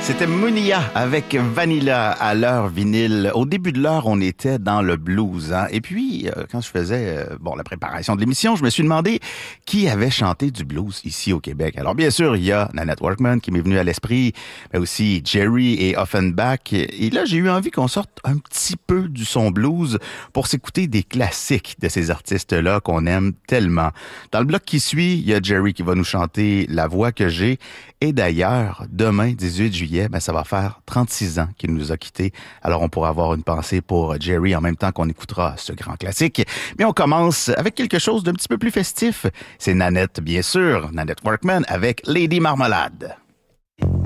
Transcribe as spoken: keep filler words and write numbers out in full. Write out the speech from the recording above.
C'était Munia avec Vanilla à l'heure vinyle. Au début de l'heure, on était dans le blues. Hein? Et puis, euh, quand je faisais euh, bon la préparation de l'émission, je me suis demandé qui avait chanté du blues ici au Québec. Alors bien sûr, il y a Nanette Workman qui m'est venue à l'esprit, mais aussi Jerry et Offenbach. Et là, j'ai eu envie qu'on sorte un petit peu du son blues pour s'écouter des classiques de ces artistes-là qu'on aime tellement. Dans le bloc qui suit, il y a Jerry qui va nous chanter La voix que j'ai. Et d'ailleurs, demain, dix-huit juillet, ben, ça va faire trente-six ans qu'il nous a quittés. Alors, on pourra avoir une pensée pour Jerry en même temps qu'on écoutera ce grand classique. Mais on commence avec quelque chose d'un petit peu plus festif. C'est Nanette, bien sûr, Nanette Workman avec Lady Marmalade.